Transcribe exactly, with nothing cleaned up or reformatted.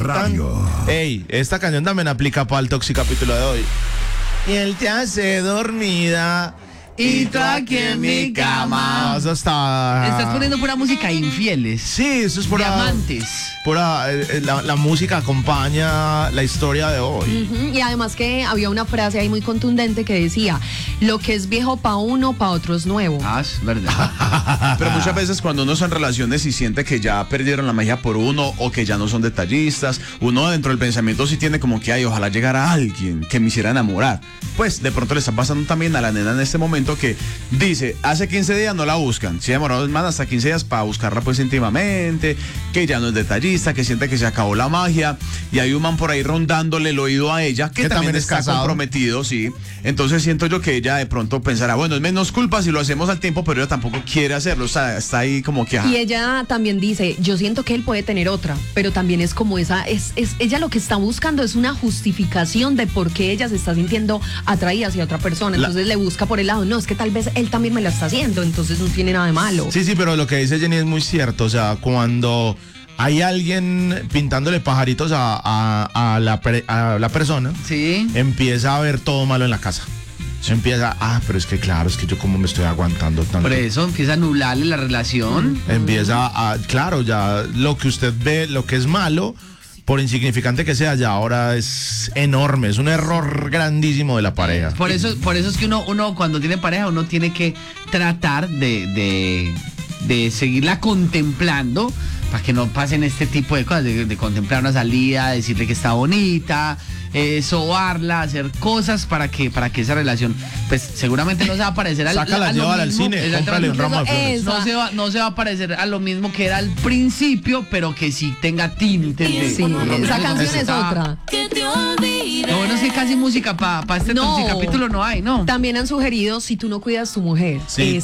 Radio. Ey, esta canción también aplica para el Toxicapítulo de hoy. Y él te hace dormida y tú aquí en mi cama. Eso está... Estás poniendo pura música infieles. Sí, eso es pura... Diamantes. Pura, eh, la, la música acompaña la historia de hoy. Uh-huh. Y además que había una frase ahí muy contundente que decía, lo que es viejo pa' uno, pa' otro es nuevo. Ah, es verdad. Pero muchas veces cuando uno está en relaciones y siente que ya perdieron la magia por uno o que ya no son detallistas, uno dentro del pensamiento sí tiene como que, ay, ojalá llegara alguien que me hiciera enamorar. Pues de pronto le está pasando también a la nena en este momento que dice, hace quince días no la buscan, se ha demorado más hasta quince días para buscarla pues íntimamente, que ya no es detallista, que siente que se acabó la magia y hay un man por ahí rondándole el oído a ella que, que también, también está casado. comprometido, sí. Entonces siento yo que ella de pronto pensará, bueno, es menos culpa si lo hacemos al tiempo, pero ella tampoco quiere hacerlo, o sea, está ahí como que... Ajá. Y ella también dice, yo siento que él puede tener otra, pero también es como esa, es, es ella lo que está buscando es una justificación de por qué ella se está sintiendo atraída hacia otra persona, entonces la... le busca por el lado, no, es que tal vez él también me la está haciendo, entonces no tiene nada de malo. Sí, sí, pero lo que dice Jenny es muy cierto, o sea, cuando hay alguien pintándole pajaritos a, a, a, la, a la persona, sí, empieza a ver todo malo en la casa. Se empieza, ah, pero es que claro, es que yo como me estoy aguantando tanto. por eso empieza a anularle la relación. Empieza a, claro, ya lo que usted ve, lo que es malo, por insignificante que sea, ya ahora es enorme, es un error grandísimo de la pareja. Por eso, por eso es que uno, uno cuando tiene pareja, uno tiene que tratar de, de, de seguirla contemplando para que no pasen este tipo de cosas, de, de contemplar una salida, decirle que está bonita, eh, sobarla, hacer cosas para que para que esa relación, pues seguramente no se va a parecer al, Sácala, a lo llévala al mismo, cine, cómprale un ramo de flores. no se va, no se va a parecer a lo mismo que era al principio, pero que sí tenga tintes de... Sí, esa canción es otra. Lo bueno es que casi música para pa este No. capítulo no hay, ¿no? También han sugerido si tú no cuidas tu mujer. Sí,